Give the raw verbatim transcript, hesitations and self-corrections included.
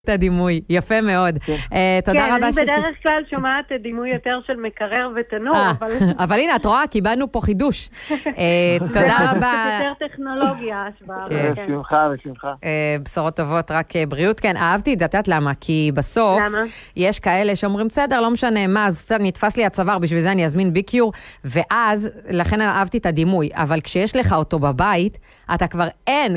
את הדימוי, יפה מאוד. תודה רבה. כן, אני בדרך כלל שומעת דימוי יותר של מקרר ותנור, אבל... אבל הנה, את רואה, קיבלנו פה חידוש. תודה רבה. יותר טכנולוגיה, השוואה. בשמחה, בשמחה. בשורות טובות, רק בריאות. כן, אהבתי את זה, את יודעת למה? כי בסוף יש כאלה שאומרים, בסדר, לא משנה מה, אז קצת נתפס לי הצוואר, בשביל זה אני אזמין ביקיור, ואז, לכן אהבתי את הדימוי. אבל כשיש לך אותו בבית, אתה כבר אין,